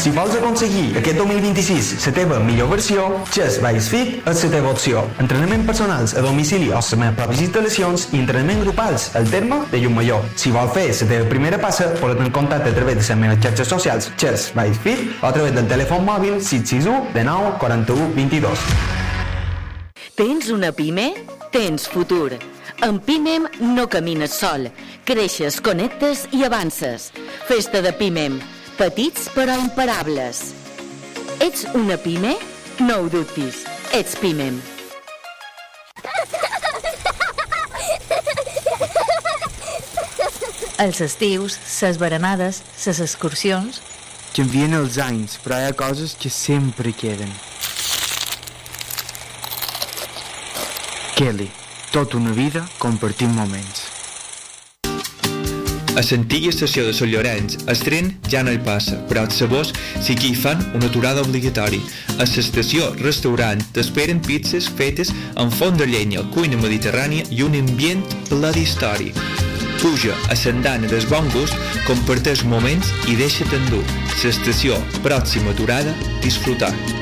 Si vols aconseguir aquest 2026 la teva millor versió, Chess by Fit és la teva opció. Entrenament personals a domicili o les meves pròpies instal·lacions i entrenament grupals al terme de Llucmajor. Si vols fer la teva primera passa, pots tenir contacte a través de les meves xarxes socials Chess by Fit o a través del telèfon mòbil 661 19 41 22. Tens una pime? Tens futur. En Pimem no camines sol. Creixes, connectes i avances. Festa de Pimem. Petits però imparables. Ets una pime? No ho dubtis. Ets Pimem. Els estius, ses berenades, ses excursions... Canvien els anys, però hi ha coses que sempre queden. Kelly, tota una vida compartint moments. A l'antiga estació de Sant Llorenç, el tren ja no hi passa, però els sabors sí que hi fan una aturada obligatori. A l'estació restaurant t'esperen pizzas fetes amb forn de llenya, cuina mediterrània i un ambient ple d'història. Puja a l'andana del bon gust, comparteix moments i deixa't endur. L'estació, pròxima aturada, disfrutar.